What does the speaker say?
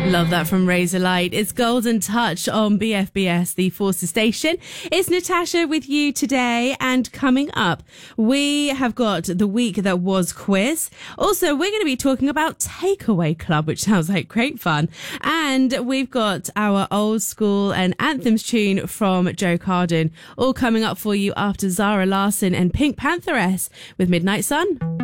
Love that from Razorlight. It's Golden Touch on BFBS, the Forces Station. It's Natasha with you today, and coming up, we have got the week that was quiz. Also, we're going to be talking about Takeaway Club, which sounds like great fun. And we've got our old school and anthems tune from Joe Carden, all coming up for you after Zara Larsson and Pink Pantheress with Midnight Sun.